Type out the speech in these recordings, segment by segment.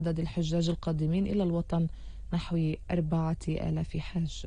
عدد الحجاج القادمين إلى الوطن نحو 4000 حاج.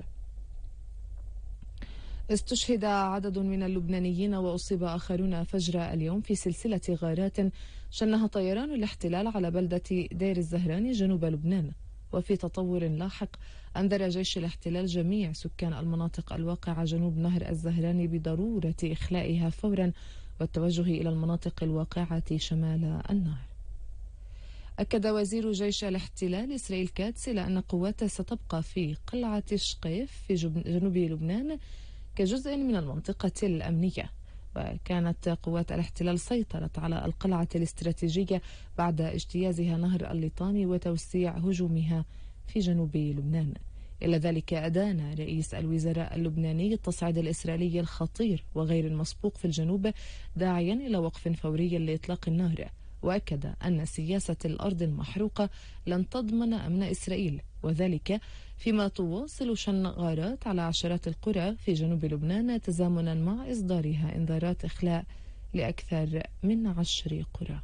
استشهد عدد من اللبنانيين وأصيب آخرون فجر اليوم في سلسلة غارات شنها طيران الاحتلال على بلدة دير الزهراني جنوب لبنان. وفي تطور لاحق أنذر جيش الاحتلال جميع سكان المناطق الواقعة جنوب نهر الزهراني بضرورة إخلائها فورا والتوجه إلى المناطق الواقعة شمال النهر. أكد وزير جيش الاحتلال إسرائيل كاتس إلى أن قواته ستبقى في قلعة شقيف في جنوب لبنان كجزء من المنطقة الأمنية. وكانت قوات الاحتلال سيطرت على القلعة الاستراتيجية بعد اجتيازها نهر الليطاني وتوسيع هجومها في جنوب لبنان. إلى ذلك أدان رئيس الوزراء اللبناني التصعيد الإسرائيلي الخطير وغير المسبوق في الجنوب داعيا إلى وقف فوري لإطلاق النار، وأكد أن سياسة الأرض المحروقة لن تضمن أمن إسرائيل، وذلك فيما تواصل شن غارات على عشرات القرى في جنوب لبنان تزامنا مع إصدارها إنذارات إخلاء لأكثر من 10 قرى.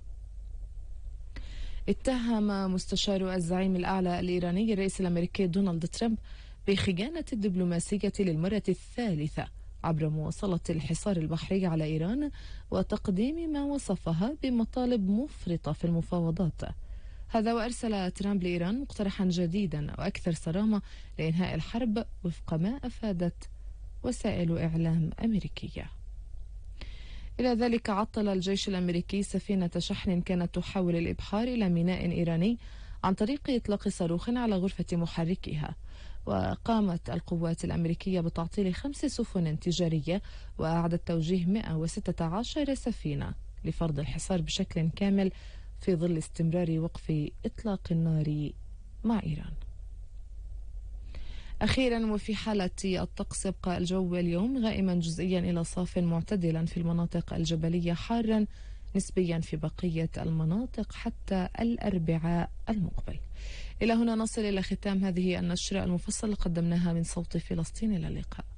اتهم مستشار الزعيم الأعلى الإيراني الرئيس الأمريكي دونالد ترامب بخيانة الدبلوماسية للمرة الثالثة عبر مواصلة الحصار البحري على إيران وتقديم ما وصفها بمطالب مفرطة في المفاوضات. هذا وأرسل ترامب لإيران مقترحا جديدا وأكثر صرامة لإنهاء الحرب وفق ما أفادت وسائل إعلام أمريكية. إلى ذلك عطل الجيش الأمريكي سفينة شحن كانت تحاول الإبحار إلى ميناء إيراني عن طريق إطلاق صاروخ على غرفة محركها. وقامت القوات الأمريكية بتعطيل 5 سفن تجارية وأعادت توجيه 116 سفينة لفرض الحصار بشكل كامل في ظل استمرار وقف إطلاق النار مع إيران. أخيرا وفي حالة الطقس يبقى الجو اليوم غائما جزئيا إلى صاف معتدلا في المناطق الجبلية، حارا نسبيا في بقية المناطق حتى الأربعاء المقبل. إلى هنا نصل إلى ختام هذه النشرة المفصلة قدمناها من صوت فلسطين. إلى اللقاء.